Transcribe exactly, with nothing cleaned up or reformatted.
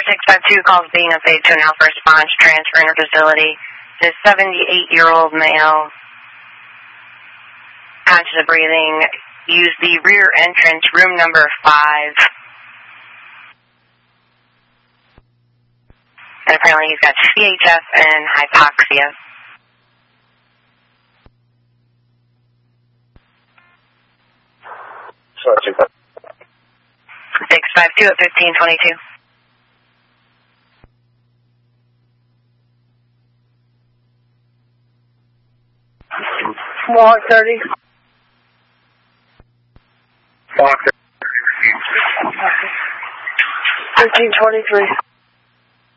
six five two calls being updated to an alpha response transfer in her facility. This seventy-eight-year-old male, conscious of breathing, used the rear entrance, room number five. And apparently he's got C H F and hypoxia. six five two at fifteen twenty-two. Block thirty. Block thirty. fifteen twenty-three.